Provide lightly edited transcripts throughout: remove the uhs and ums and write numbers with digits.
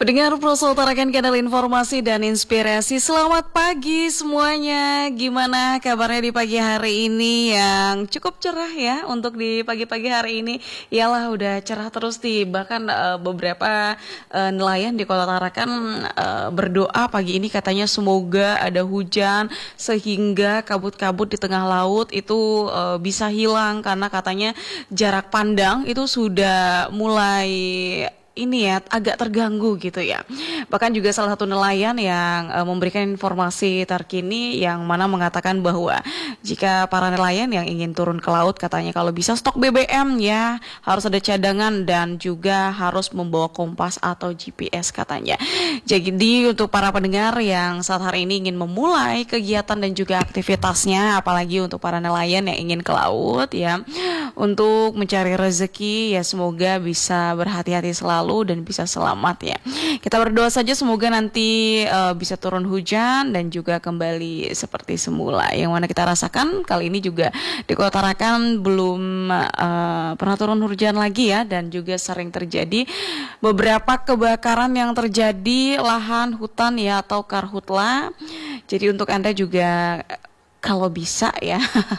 Pendengar Proso utarakan kanal informasi dan inspirasi. Selamat pagi semuanya. Gimana kabarnya di pagi hari ini yang cukup cerah ya untuk di pagi-pagi hari ini? Iyalah udah cerah terus nih. Bahkan beberapa nelayan di Kota Tarakan berdoa pagi ini katanya semoga ada hujan sehingga kabut-kabut di tengah laut itu bisa hilang karena katanya jarak pandang itu sudah mulai ini ya agak terganggu gitu ya. Bahkan juga salah satu nelayan yang memberikan informasi terkini yang mana mengatakan bahwa jika para nelayan yang ingin turun ke laut katanya kalau bisa stok BBM ya, harus ada cadangan dan juga harus membawa kompas atau GPS katanya. Jadi untuk para pendengar yang saat hari ini ingin memulai kegiatan dan juga aktivitasnya, apalagi untuk para nelayan yang ingin ke laut ya, untuk mencari rezeki ya semoga bisa berhati-hati selalu dan bisa selamat ya. Kita berdoa saja semoga nanti bisa turun hujan dan juga kembali seperti semula. Yang mana kita rasakan kali ini juga di Kota Tarakan belum pernah turun hujan lagi ya, dan juga sering terjadi beberapa kebakaran yang terjadi lahan hutan ya atau karhutla. Jadi untuk Anda juga kalau bisa ya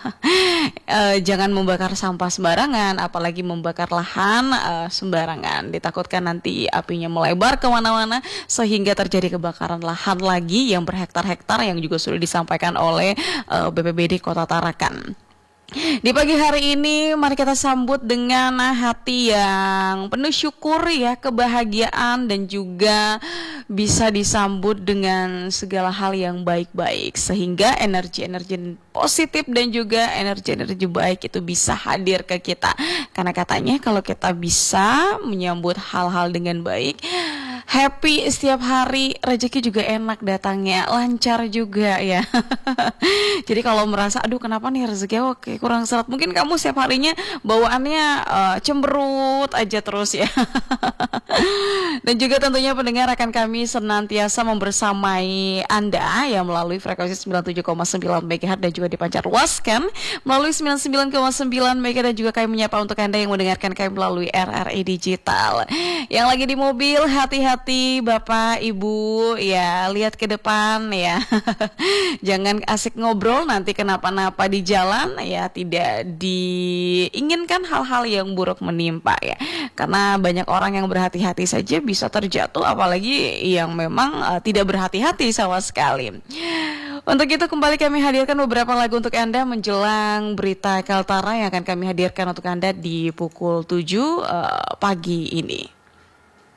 jangan membakar sampah sembarangan, apalagi membakar lahan sembarangan. Ditakutkan nanti apinya melebar kemana-mana sehingga terjadi kebakaran lahan lagi yang berhektar-hektar yang juga sudah disampaikan oleh BPBD Kota Tarakan. Di pagi hari ini mari kita sambut dengan hati yang penuh syukur ya, kebahagiaan dan juga bisa disambut dengan segala hal yang baik-baik sehingga energi-energi positif dan juga energi-energi baik itu bisa hadir ke kita. Karena katanya kalau kita bisa menyambut hal-hal dengan baik, happy setiap hari, rezeki juga enak datangnya, lancar juga ya. Jadi kalau merasa aduh kenapa nih rezeki oke kurang seret, mungkin kamu setiap harinya bawaannya cemberut aja terus ya. Dan juga tentunya pendengar akan kami senantiasa membersamai Anda yang melalui frekuensi 97,9 MHz dan juga dipancarluaskan melalui 99,9 MHz, dan juga kami menyapa untuk Anda yang mendengarkan kami melalui RRI Digital. Yang lagi di mobil, hati-hati Bapak Ibu ya, lihat ke depan ya. Jangan asik ngobrol nanti kenapa-napa di jalan ya, tidak diinginkan hal-hal yang buruk menimpa ya. Karena banyak orang yang berhati-hati saja bisa terjatuh, apalagi yang memang tidak berhati-hati sama sekali. Untuk itu kembali kami hadirkan beberapa lagu untuk Anda menjelang berita Kaltara yang akan kami hadirkan untuk Anda di pukul 7 pagi ini.